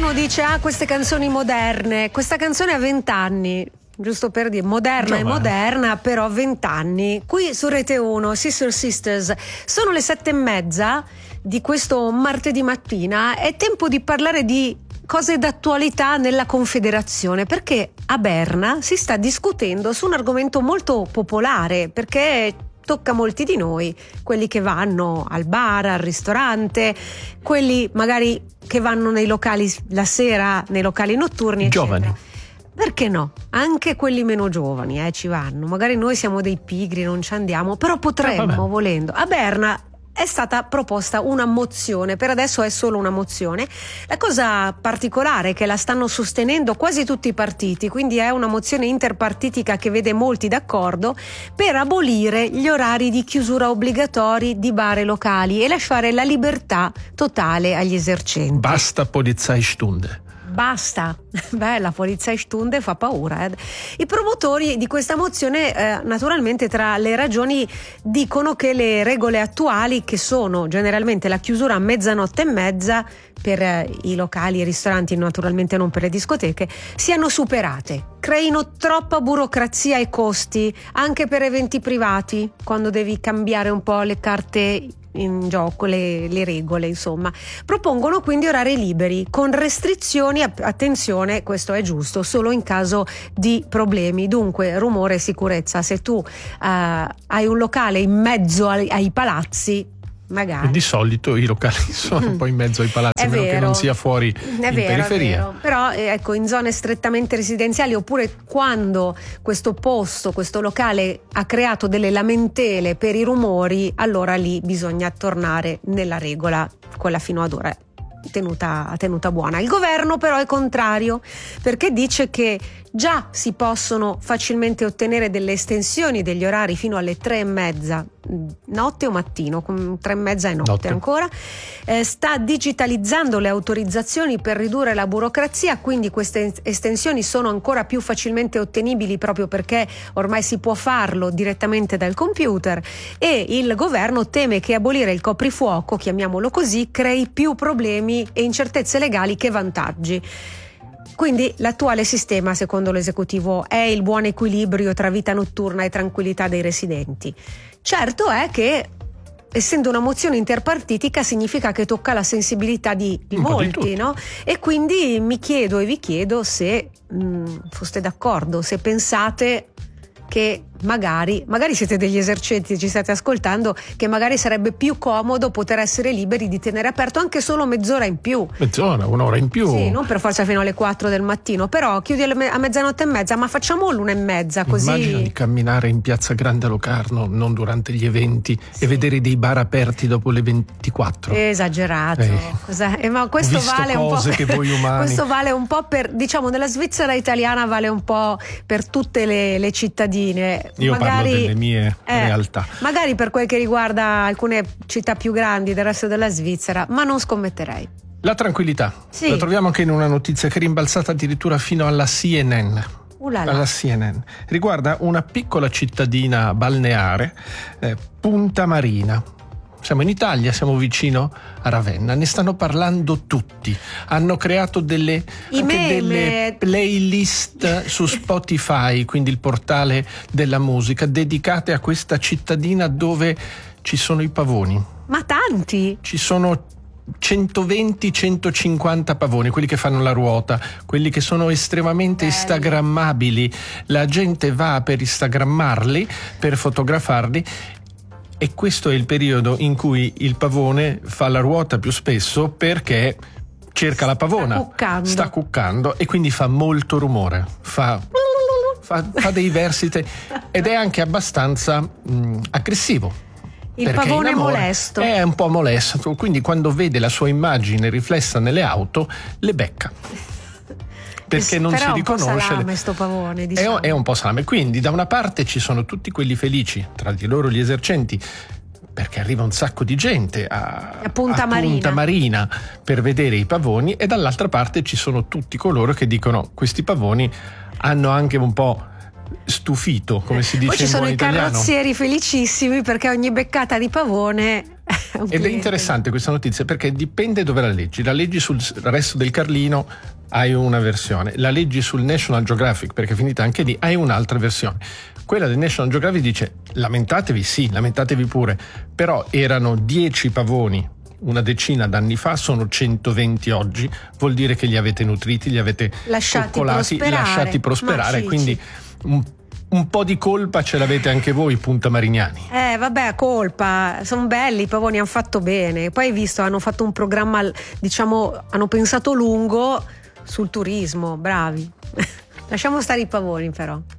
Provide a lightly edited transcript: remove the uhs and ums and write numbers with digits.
Qualcuno dice queste canzoni moderne, questa canzone ha 20 anni, giusto per dire, moderna e moderna, però 20 anni. Qui su Rete 1, Sister Sisters, sono le 7:30 di questo martedì mattina. È tempo di parlare di cose d'attualità nella Confederazione, perché a Berna si sta discutendo su un argomento molto popolare, perché tocca molti di noi, quelli che vanno al bar, al ristorante, quelli magari che vanno nei locali la sera, nei locali notturni, giovani. Eccetera. Perché no? Anche quelli meno giovani ci vanno. Magari noi siamo dei pigri, non ci andiamo, però potremmo, volendo. A Berna è stata proposta una mozione, per adesso è solo una mozione. La cosa particolare è che la stanno sostenendo quasi tutti i partiti, quindi è una mozione interpartitica che vede molti d'accordo, per abolire gli orari di chiusura obbligatori di bar e locali e lasciare la libertà totale agli esercenti. Basta Polizeistunde. Basta, la Polizeistunde fa paura. I promotori di questa mozione naturalmente tra le ragioni dicono che le regole attuali, che sono generalmente la chiusura a 00:30 per i locali e i ristoranti, naturalmente non per le discoteche, siano superate, creino troppa burocrazia e costi anche per eventi privati, quando devi cambiare un po' le carte in gioco, le regole, insomma. Propongono quindi orari liberi con restrizioni, attenzione, questo è giusto, solo in caso di problemi, dunque rumore e sicurezza. Se tu hai un locale in mezzo ai palazzi, magari. Di solito i locali sono un po' in mezzo ai palazzi, a meno che non sia fuori in periferia. È vero. Però ecco, in zone strettamente residenziali, oppure quando questo locale ha creato delle lamentele per i rumori, allora lì bisogna tornare nella regola, quella fino ad ora tenuta buona. Il governo però è contrario, perché dice che già si possono facilmente ottenere delle estensioni degli orari fino alle 3:30 notte o mattino, 3:30 e notte ancora. Sta digitalizzando le autorizzazioni per ridurre la burocrazia, quindi queste estensioni sono ancora più facilmente ottenibili, proprio perché ormai si può farlo direttamente dal computer, e il governo teme che abolire il coprifuoco, chiamiamolo così, crei più problemi e incertezze legali che vantaggi. Quindi l'attuale sistema, secondo l'esecutivo, è il buon equilibrio tra vita notturna e tranquillità dei residenti. Certo è che, essendo una mozione interpartitica, significa che tocca la sensibilità di molti, no? E quindi mi chiedo e vi chiedo se foste d'accordo, se pensate che magari siete degli esercenti e ci state ascoltando, che magari sarebbe più comodo poter essere liberi di tenere aperto anche solo mezz'ora in più. Un'ora in più. Sì, non per forza fino alle 4 del mattino, però chiudi a 00:30, ma facciamo l'1:30, così. Immagino di camminare in piazza Grande a Locarno, non durante gli eventi, e vedere dei bar aperti dopo le 24. Esagerato. Ma questo vale un po'. Che voi umani. Questo vale un po' per, diciamo, nella Svizzera italiana vale un po' per tutte le cittadine. Io parlo delle mie realtà. Magari per quel che riguarda alcune città più grandi del resto della Svizzera, ma non scommetterei. La tranquillità. La troviamo anche in una notizia che è rimbalzata addirittura fino alla CNN. Alla CNN. Riguarda una piccola cittadina balneare, Punta Marina. Siamo in Italia, siamo vicino a Ravenna, ne stanno parlando tutti. Hanno creato delle playlist su Spotify, quindi il portale della musica, dedicate a questa cittadina dove ci sono i pavoni. Ma tanti! Ci sono 120-150 pavoni, quelli che fanno la ruota, quelli che sono estremamente instagrammabili. La gente va per instagrammarli, per fotografarli. E questo è il periodo in cui il pavone fa la ruota più spesso, perché cerca la pavona, sta cuccando, e quindi fa molto rumore, fa dei versi ed è anche abbastanza aggressivo. Il pavone è molesto. È un po' molesto, quindi quando vede la sua immagine riflessa nelle auto le becca. Perché non si riconosce. È un po' salame sto pavone, diciamo. È un po' salame. Quindi da una parte ci sono tutti quelli felici, tra di loro gli esercenti, perché arriva un sacco di gente a Punta Marina per vedere i pavoni, e dall'altra parte ci sono tutti coloro che dicono: questi pavoni hanno anche un po' stufito, come si dice in buon italiano. Poi ci sono i carrozzieri felicissimi perché ogni beccata di pavone Ed è interessante questa notizia perché dipende dove la leggi. La leggi sul resto del Carlino, hai una versione. La leggi sul National Geographic, perché è finita anche lì, hai un'altra versione. Quella del National Geographic dice: lamentatevi, sì, lamentatevi pure, però erano 10 pavoni una decina d'anni fa, sono 120 oggi, vuol dire che li avete nutriti, li avete coccolati, lasciati prosperare, quindi un po' di colpa ce l'avete anche voi, Punta Marignani. Vabbè, colpa, sono belli i pavoni, hanno fatto bene. Poi hai visto, hanno fatto un programma, diciamo, hanno pensato lungo sul turismo, bravi. Lasciamo stare i pavoni però.